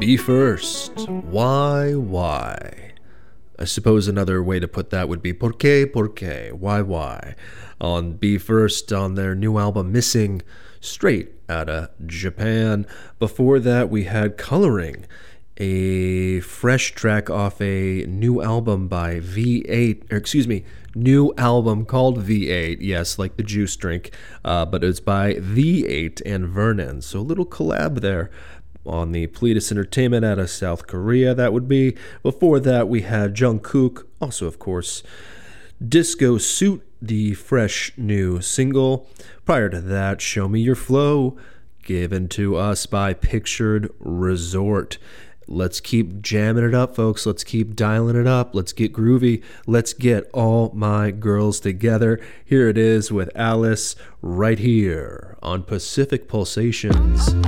Be first. Why? I suppose another way to put that would be por qué? Why? On Be First, on their new album Missing, straight out of Japan. Before that, we had Coloring, a fresh track off a new album by new album called V8, yes, like the juice drink, but it's by V8 and Vernon, so a little collab there on the Pleiades Entertainment out of South Korea, that would be. Before that, we had Jungkook, also, of course, Disco Suit, the fresh new single. Prior to that, Show Me Your Flow, given to us by Pictured Resort. Let's keep jamming it up, folks. Let's keep dialing it up. Let's get groovy. Let's get all my girls together. Here it is with Alice right here on Pacific Pulsations.